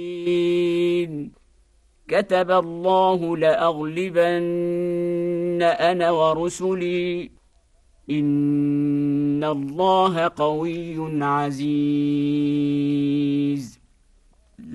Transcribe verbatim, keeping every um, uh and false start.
كتب الله لأغلبن أنا ورسلي إن الله قوي عزيز